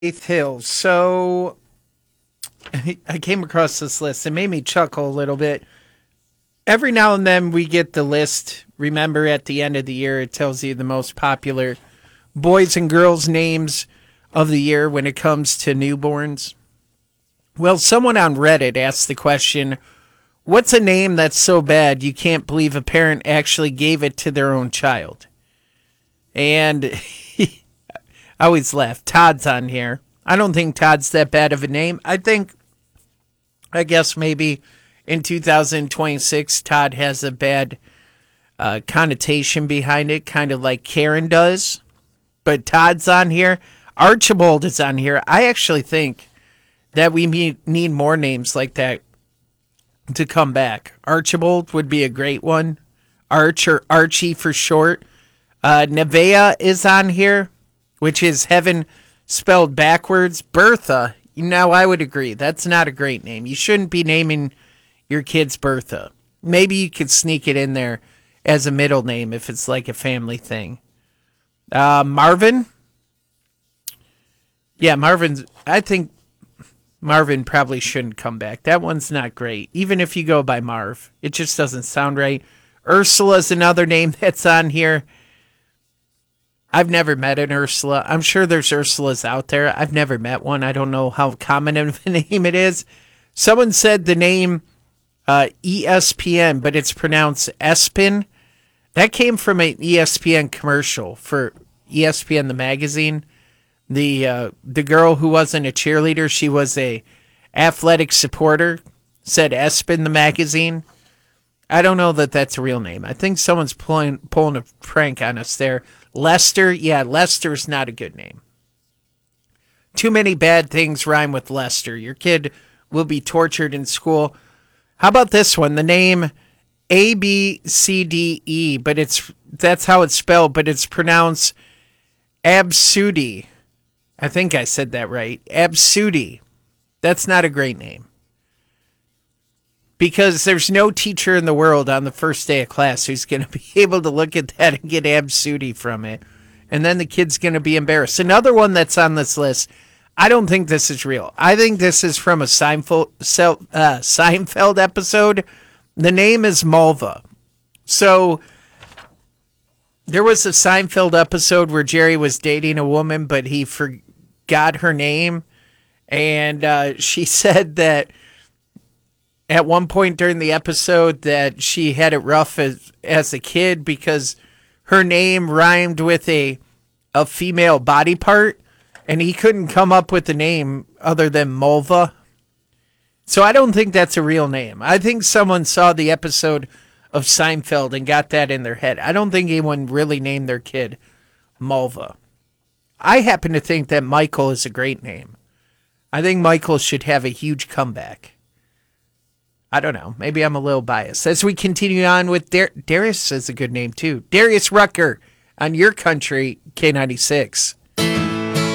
Faith Hill. So I came across this list. It made me chuckle a little bit. Every now and then we get the list. Remember, at the end of the year, it tells you the most popular boys and girls names of the year when it comes to newborns. Well, someone on Reddit asked the question, what's a name that's so bad you can't believe a parent actually gave it to their own child? And I always laugh. Todd's on here. I don't think Todd's that bad of a name. I guess maybe in 2026, Todd has a bad connotation behind it, kind of like Karen does. But Todd's on here. Archibald is on here. I actually think that we need more names like that to come back. Archibald would be a great one. Arch or Archie for short. Nevea is on here, which is heaven spelled backwards. Bertha, now I would agree. That's not a great name. You shouldn't be naming your kids Bertha. Maybe you could sneak it in there as a middle name if it's like a family thing. Marvin. Yeah, I think Marvin probably shouldn't come back. That one's not great. Even if you go by Marv, it just doesn't sound right. Ursula's another name that's on here. I've never met an Ursula. I'm sure there's Ursulas out there. I've never met one. I don't know how common of a name it is. Someone said the name ESPN, but it's pronounced Espin. That came from an ESPN commercial for ESPN, the magazine. The girl who wasn't a cheerleader, she was a athletic supporter, said Espin, the magazine. I don't know that that's a real name. I think someone's pulling a prank on us there. Lester, yeah, Lester's not a good name. Too many bad things rhyme with Lester. Your kid will be tortured in school. How about this one? The name ABCDE, but that's how it's spelled, but it's pronounced Absudi. I think I said that right. Absudi. That's not a great name. Because there's no teacher in the world on the first day of class who's going to be able to look at that and get absudi from it. And then the kid's going to be embarrassed. Another one that's on this list, I don't think this is real. I think this is from a Seinfeld episode. The name is Malva. So there was a Seinfeld episode where Jerry was dating a woman, but he forgot her name. And she said that at one point during the episode that she had it rough as a kid because her name rhymed with a female body part, and he couldn't come up with a name other than Mulva. So I don't think that's a real name. I think someone saw the episode of Seinfeld and got that in their head. I don't think anyone really named their kid Mulva. I happen to think that Michael is a great name. I think Michael should have a huge comeback. I don't know. Maybe I'm a little biased. As we continue on with Darius is a good name too. Darius Rucker on your country, K96.